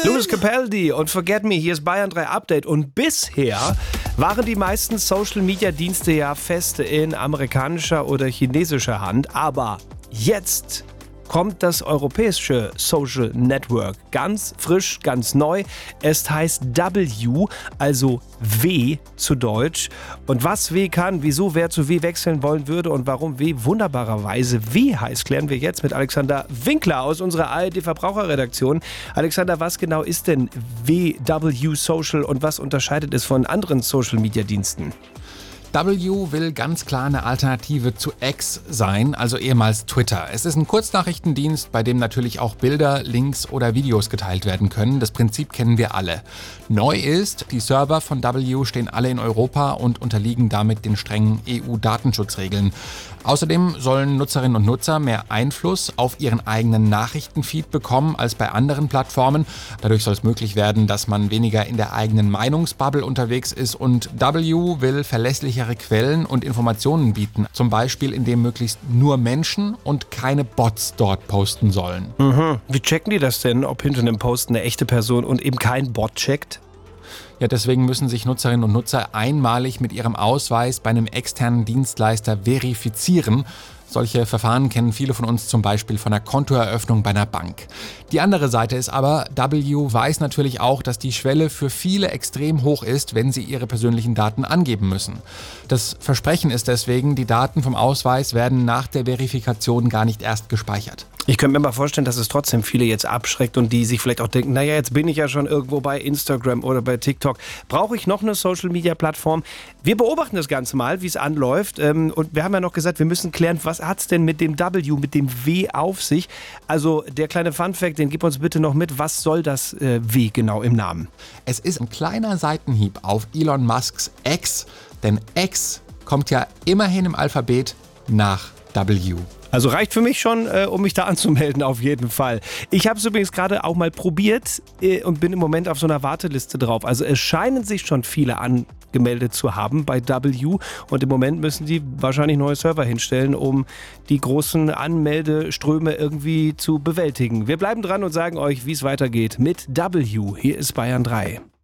Louis Capaldi und Forget Me, hier ist Bayern 3 Update. Und bisher waren die meisten Social-Media-Dienste ja fest in amerikanischer oder chinesischer Hand. Aber jetzt kommt das europäische Social Network. Ganz frisch, ganz neu. Es heißt W, also W zu Deutsch. Und was W kann, wieso wer zu W wechseln wollen würde und warum W wunderbarerweise W heißt, klären wir jetzt mit Alexander Winkler aus unserer ARD-Verbraucherredaktion. Alexander, was genau ist denn W Social und was unterscheidet es von anderen Social-Media-Diensten? W will ganz klar eine Alternative zu X sein, also ehemals Twitter. Es ist ein Kurznachrichtendienst, bei dem natürlich auch Bilder, Links oder Videos geteilt werden können. Das Prinzip kennen wir alle. Neu ist, die Server von W stehen alle in Europa und unterliegen damit den strengen EU-Datenschutzregeln. Außerdem sollen Nutzerinnen und Nutzer mehr Einfluss auf ihren eigenen Nachrichtenfeed bekommen als bei anderen Plattformen. Dadurch soll es möglich werden, dass man weniger in der eigenen Meinungsbubble unterwegs ist, und W will verlässlichere Quellen und Informationen bieten. Zum Beispiel, indem möglichst nur Menschen und keine Bots dort posten sollen. Wie checken die das denn, ob hinter einem Post eine echte Person und eben kein Bot checkt? Ja, deswegen müssen sich Nutzerinnen und Nutzer einmalig mit ihrem Ausweis bei einem externen Dienstleister verifizieren. Solche Verfahren kennen viele von uns zum Beispiel von der Kontoeröffnung bei einer Bank. Die andere Seite ist aber, W weiß natürlich auch, dass die Schwelle für viele extrem hoch ist, wenn sie ihre persönlichen Daten angeben müssen. Das Versprechen ist deswegen, die Daten vom Ausweis werden nach der Verifikation gar nicht erst gespeichert. Ich könnte mir mal vorstellen, dass es trotzdem viele jetzt abschreckt und die sich vielleicht auch denken, naja, jetzt bin ich ja schon irgendwo bei Instagram oder bei TikTok. Brauche ich noch eine Social-Media-Plattform? Wir beobachten das Ganze mal, wie es anläuft. Und wir haben ja noch gesagt, wir müssen klären, was hat es denn mit dem W, mit dem W auf sich? Also der kleine Funfact, den gib uns bitte noch mit. Was soll das W genau im Namen? Es ist ein kleiner Seitenhieb auf Elon Musks X, denn X kommt ja immerhin im Alphabet nach W. Also reicht für mich schon, um mich da anzumelden, auf jeden Fall. Ich habe es übrigens gerade auch mal probiert und bin im Moment auf so einer Warteliste drauf. Also es scheinen sich schon viele angemeldet zu haben bei W und im Moment müssen die wahrscheinlich neue Server hinstellen, um die großen Anmeldeströme irgendwie zu bewältigen. Wir bleiben dran und sagen euch, wie es weitergeht mit W. Hier ist Bayern 3.